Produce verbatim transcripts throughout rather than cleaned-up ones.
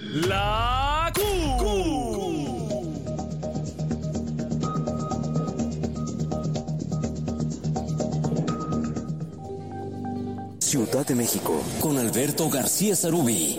La Q. Ciudad de México, con Alberto García Sarubí.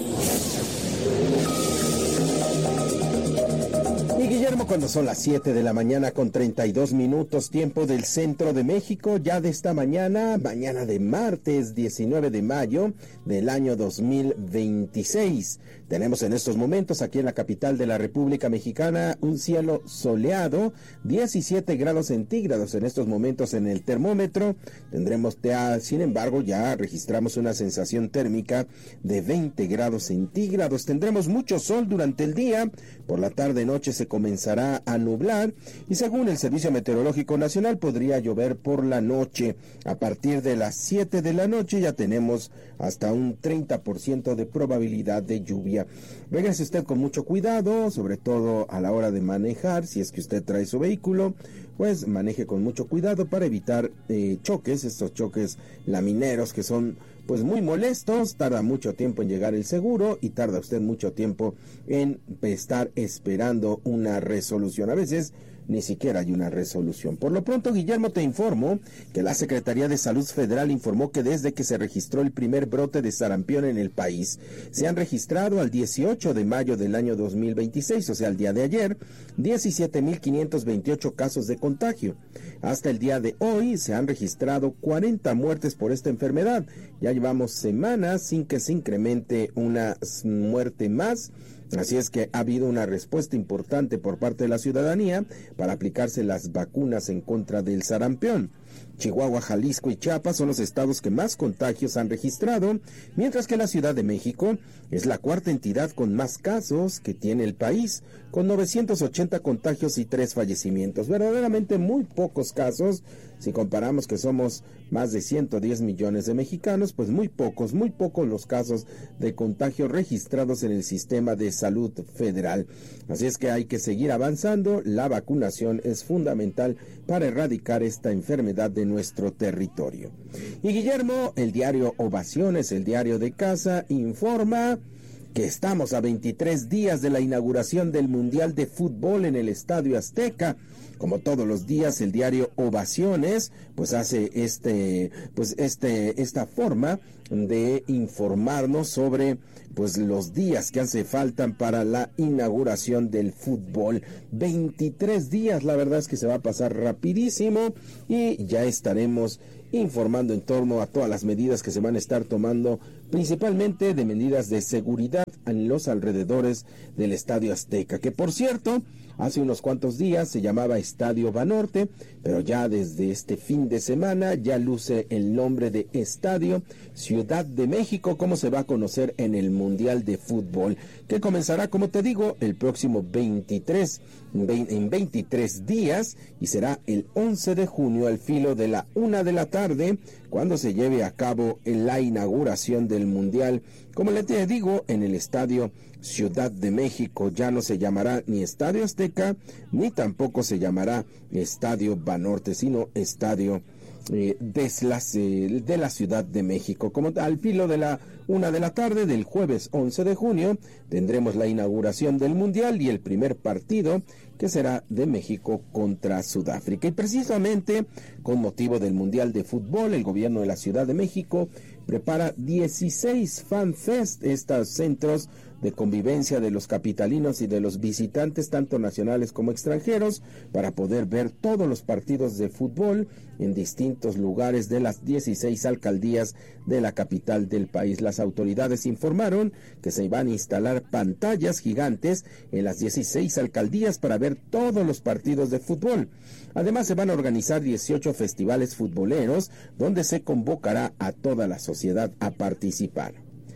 Y Guillermo, cuando son las siete de la mañana con treinta y dos minutos, tiempo del centro de México, ya de esta mañana, mañana de martes diecinueve de mayo del año dos mil veintiséis. Tenemos en estos momentos aquí en la capital de la República Mexicana un cielo soleado, diecisiete grados centígrados en estos momentos en el termómetro. Tendremos, ya, sin embargo, ya registramos una sensación térmica de veinte grados centígrados. Tendremos mucho sol durante el día, por la tarde-noche se comenzará a nublar y según el Servicio Meteorológico Nacional podría llover por la noche. A partir de las siete de la noche ya tenemos hasta un treinta por ciento de probabilidad de lluvia. Regrese usted con mucho cuidado, sobre todo a la hora de manejar. Si es que usted trae su vehículo, pues maneje con mucho cuidado para evitar eh, choques, estos choques lamineros que son pues muy molestos. Tarda mucho tiempo en llegar el seguro y tarda usted mucho tiempo en estar esperando una resolución. A veces ni siquiera hay una resolución. Por lo pronto, Guillermo, te informo que la Secretaría de Salud Federal informó que desde que se registró el primer brote de sarampión en el país, se han registrado al dieciocho de mayo del año dos mil veintiséis, o sea, el día de ayer, diecisiete mil quinientos veintiocho casos de contagio. Hasta el día de hoy se han registrado cuarenta muertes por esta enfermedad. Ya llevamos semanas sin que se incremente una muerte más. Así es que ha habido una respuesta importante por parte de la ciudadanía para aplicarse las vacunas en contra del sarampión. Chihuahua, Jalisco y Chiapas son los estados que más contagios han registrado, mientras que la Ciudad de México es la cuarta entidad con más casos que tiene el país, con novecientos ochenta contagios y tres fallecimientos. Verdaderamente muy pocos casos, si comparamos que somos más de ciento diez millones de mexicanos, pues muy pocos, muy pocos los casos de contagio registrados en el sistema de salud federal. Así es que hay que seguir avanzando, la vacunación es fundamental para erradicar esta enfermedad de nuestro territorio. Y Guillermo, el diario Ovaciones, el diario de casa, informa que estamos a veintitrés días de la inauguración del Mundial de Fútbol en el Estadio Azteca. Como todos los días, el diario Ovaciones pues hace este pues este esta forma de informarnos sobre pues los días que hace faltan para la inauguración del fútbol. veintitrés días, la verdad es que se va a pasar rapidísimo y ya estaremos informando en torno a todas las medidas que se van a estar tomando, principalmente de medidas de seguridad en los alrededores del Estadio Azteca, que por cierto, hace unos cuantos días se llamaba Estadio Banorte, pero ya desde este fin de semana ya luce el nombre de Estadio Ciudad de México, como se va a conocer en el Mundial de Fútbol, que comenzará, como te digo, el próximo veintitrés, en veintitrés días, y será el once de junio al filo de la una de la tarde, cuando se lleve a cabo la inauguración del Mundial. Como les digo, en el Estadio Ciudad de México ya no se llamará ni Estadio Azteca, ni tampoco se llamará Estadio Banorte, sino Estadio eh, de, la, eh, de la Ciudad de México. Como al filo de la una de la tarde del jueves once de junio tendremos la inauguración del Mundial y el primer partido, que será de México contra Sudáfrica. Y precisamente con motivo del Mundial de Fútbol, el gobierno de la Ciudad de México prepara dieciséis Fan Fest, estos centros de convivencia de los capitalinos y de los visitantes, tanto nacionales como extranjeros, para poder ver todos los partidos de fútbol en distintos lugares de las dieciséis alcaldías de la capital del país. Las autoridades informaron que se van a instalar pantallas gigantes en las dieciséis alcaldías para ver todos los partidos de fútbol. Además, se van a organizar dieciocho festivales futboleros donde se convocará a toda la sociedad a participar.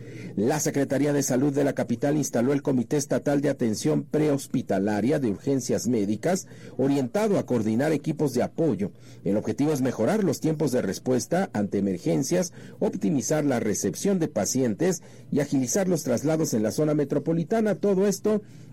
La Secretaría de Salud de la capital instaló el Comité Estatal de Atención Prehospitalaria de Urgencias Médicas, orientado a coordinar equipos de apoyo. El objetivo es mejorar los tiempos de respuesta ante emergencias, optimizar la recepción de pacientes y agilizar los traslados en la zona metropolitana. Todo esto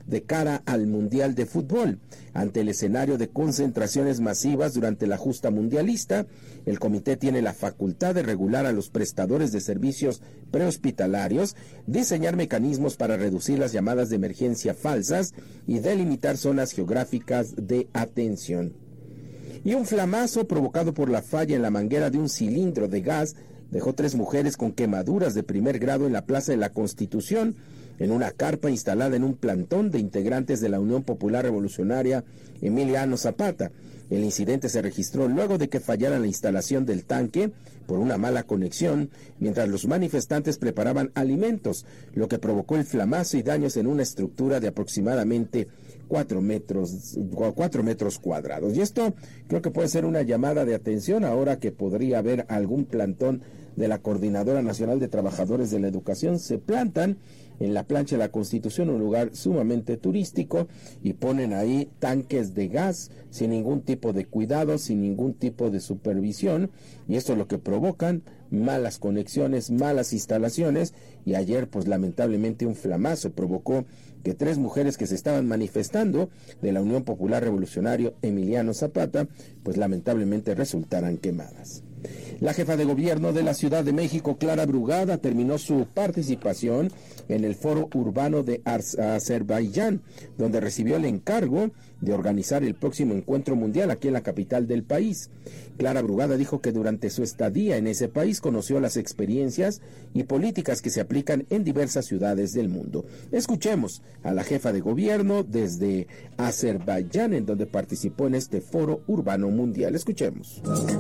de cara al Mundial de Fútbol. Ante el escenario de concentraciones masivas durante la justa mundialista, el comité tiene la facultad de regular a los prestadores de servicios prehospitalarios, diseñar mecanismos para reducir las llamadas de emergencia falsas y delimitar zonas geográficas de atención. Y un flamazo provocado por la falla en la manguera de un cilindro de gas dejó tres mujeres con quemaduras de primer grado en la Plaza de la Constitución, en una carpa instalada en un plantón de integrantes de la Unión Popular Revolucionaria Emiliano Zapata. El incidente se registró luego de que fallara la instalación del tanque por una mala conexión, mientras los manifestantes preparaban alimentos, lo que provocó el flamazo y daños en una estructura de aproximadamente cuatro metros, cuatro metros cuadrados. Y esto creo que puede ser una llamada de atención ahora que podría haber algún plantón de la Coordinadora Nacional de Trabajadores de la Educación. Se plantan en la plancha de la Constitución, un lugar sumamente turístico, y ponen ahí tanques de gas sin ningún tipo de cuidado, sin ningún tipo de supervisión, y esto es lo que provocan malas conexiones, malas instalaciones, y ayer pues lamentablemente un flamazo provocó que tres mujeres que se estaban manifestando de la Unión Popular Revolucionario Emiliano Zapata pues lamentablemente resultaran quemadas. La jefa de gobierno de la Ciudad de México, Clara Brugada, terminó su participación en el Foro Urbano de Azerbaiyán, donde recibió el encargo de organizar el próximo encuentro mundial aquí en la capital del país. Clara Brugada dijo que durante su estadía en ese país conoció las experiencias y políticas que se aplican en diversas ciudades del mundo. Escuchemos a la jefa de gobierno desde Azerbaiyán, en donde participó en este Foro Urbano Mundial. Escuchemos.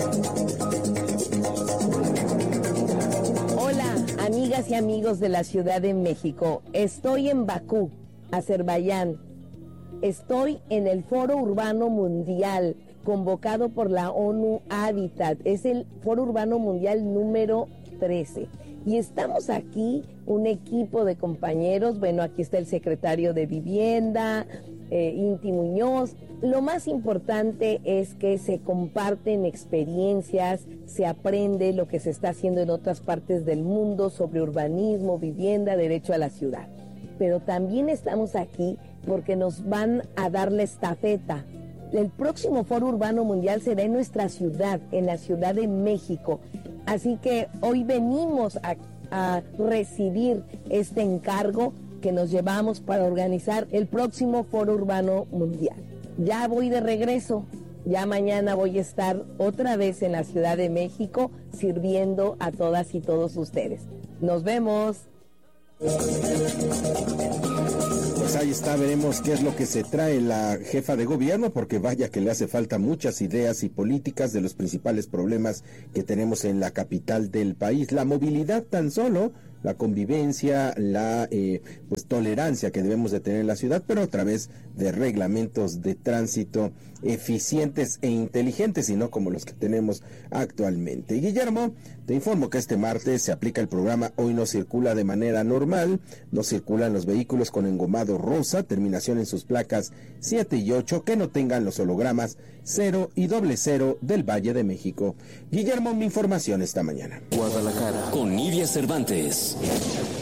Hola, amigas y amigos de la Ciudad de México. Estoy en Bakú, Azerbaiyán. Estoy en el Foro Urbano Mundial, convocado por la ONU Habitat. Es el Foro Urbano Mundial número trece. Y estamos aquí, un equipo de compañeros. Bueno, aquí está el secretario de Vivienda, eh, Inti Muñoz. Lo más importante es que se comparten experiencias, se aprende lo que se está haciendo en otras partes del mundo sobre urbanismo, vivienda, derecho a la ciudad. Pero también estamos aquí porque nos van a dar la estafeta. El próximo Foro Urbano Mundial será en nuestra ciudad, en la Ciudad de México. Así que hoy venimos a, a recibir este encargo que nos llevamos para organizar el próximo Foro Urbano Mundial. Ya voy de regreso, ya mañana voy a estar otra vez en la Ciudad de México sirviendo a todas y todos ustedes. Nos vemos. Pues ahí está, veremos qué es lo que se trae la jefa de gobierno, porque vaya que le hace falta muchas ideas y políticas de los principales problemas que tenemos en la capital del país. La movilidad tan solo, la convivencia, la eh, pues tolerancia que debemos de tener en la ciudad, pero a través de reglamentos de tránsito eficientes e inteligentes, y no como los que tenemos actualmente. Y Guillermo, te informo que este martes se aplica el programa Hoy no circula de manera normal. No circulan los vehículos con engomado rosa, terminación en sus placas siete y ocho, que no tengan los hologramas cero y doble cero del Valle de México. Guillermo, mi información esta mañana. Guadalajara, con Nidia Cervantes.